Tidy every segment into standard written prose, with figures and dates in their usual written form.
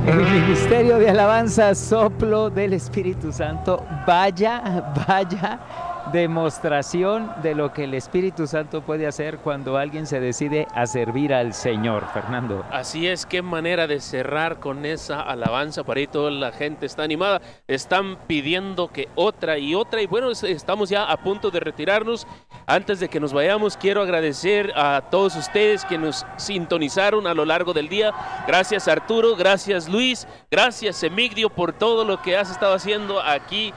El Ministerio de Alabanza, Soplo del Espíritu Santo. Vaya demostración de lo que el Espíritu Santo puede hacer cuando alguien se decide a servir al Señor, Fernando. Así es, qué manera de cerrar con esa alabanza. Para ahí toda la gente está animada, están pidiendo que otra, y bueno, estamos ya a punto de retirarnos. Antes de que nos vayamos, quiero agradecer a todos ustedes que nos sintonizaron a lo largo del día. Gracias Arturo, gracias Luis, gracias Emigdio por todo lo que has estado haciendo aquí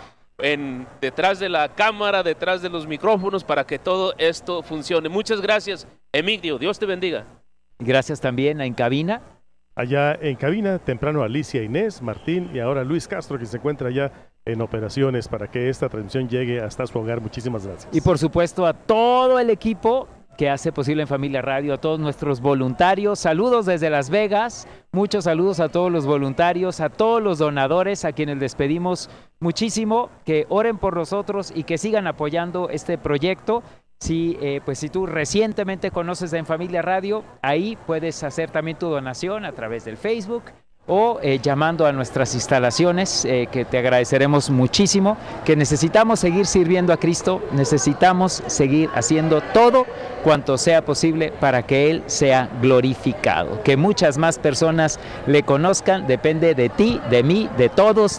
detrás de la cámara, detrás de los micrófonos, para que todo esto funcione. Muchas gracias, Emigdio, Dios te bendiga. Gracias también a En Cabina. Allá en cabina, temprano Alicia, Inés, Martín y ahora Luis Castro, que se encuentra allá en operaciones para que esta transmisión llegue hasta su hogar. Muchísimas gracias. Y por supuesto a todo el equipo que hace posible En Familia Radio, a todos nuestros voluntarios. Saludos desde Las Vegas, muchos saludos a todos los voluntarios, a todos los donadores, a quienes les pedimos muchísimo que oren por nosotros y que sigan apoyando este proyecto. Si tú recientemente conoces a En Familia Radio, ahí puedes hacer también tu donación a través del Facebook o llamando a nuestras instalaciones, que te agradeceremos muchísimo, que necesitamos seguir sirviendo a Cristo, necesitamos seguir haciendo todo cuanto sea posible para que Él sea glorificado, que muchas más personas le conozcan. Depende de ti, de mí, de todos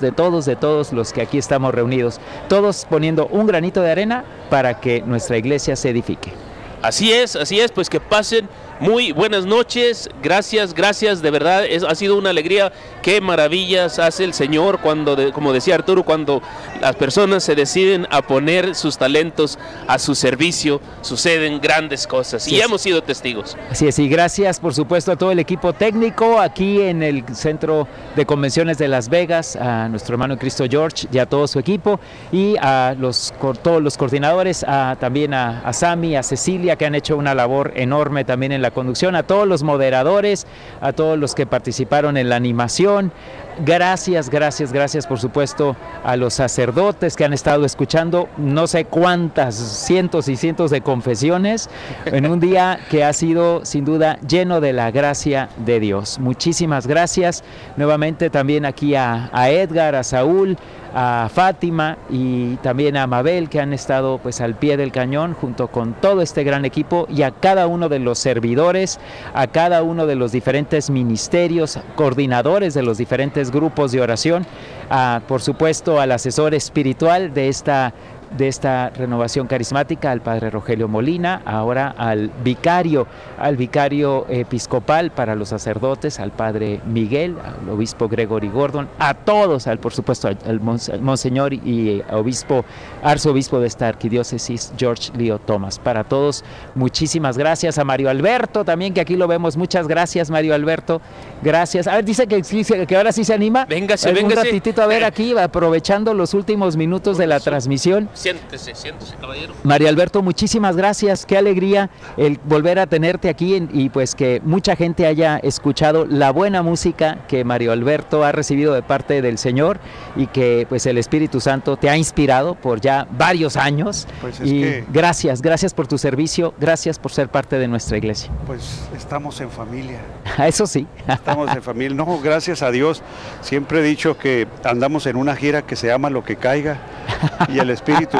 los que aquí estamos reunidos, todos poniendo un granito de arena para que nuestra iglesia se edifique. Así es, pues que pasen muy buenas noches, gracias, de verdad, ha sido una alegría. Qué maravillas hace el Señor cuando, como decía Arturo, cuando las personas se deciden a poner sus talentos a su servicio, suceden grandes cosas, y hemos sido testigos. Así es, y gracias por supuesto a todo el equipo técnico aquí en el Centro de Convenciones de Las Vegas, a nuestro hermano en Cristo George y a todo su equipo, y a todos los coordinadores, también a Sammy, a Cecilia, que han hecho una labor enorme también en la conducción, a todos los moderadores, a todos los que participaron en la animación. Gracias por supuesto a los sacerdotes que han estado escuchando no sé cuántas cientos y cientos de confesiones en un día que ha sido sin duda lleno de la gracia de Dios. Muchísimas gracias nuevamente también aquí a Edgar, a Saúl, a Fátima y también a Mabel, que han estado pues al pie del cañón junto con todo este gran equipo, y a cada uno de los servidores, a cada uno de los diferentes ministerios, coordinadores de los diferentes grupos de oración, por supuesto al asesor espiritual de esta renovación carismática, al padre Rogelio Molina, ahora al vicario episcopal para los sacerdotes, al padre Miguel, al obispo Gregory Gordon, a todos, por supuesto al monseñor y arzobispo de esta arquidiócesis, George Leo Thomas. Para todos, muchísimas gracias. A Mario Alberto también, que aquí lo vemos. Muchas gracias, Mario Alberto. Gracias. A ver, dice que ahora sí se anima. Véngase. Un ratitito, a ver, aquí, aprovechando los últimos minutos de la transmisión. Siéntese, caballero. Mario Alberto, muchísimas gracias, qué alegría el volver a tenerte aquí y pues que mucha gente haya escuchado la buena música que Mario Alberto ha recibido de parte del Señor y que pues el Espíritu Santo te ha inspirado por ya varios años. Pues gracias por tu servicio, gracias por ser parte de nuestra iglesia. Pues estamos en familia. Eso sí. Estamos en familia, no, gracias a Dios. Siempre he dicho que andamos en una gira que se llama Lo que Caiga, y el Espíritu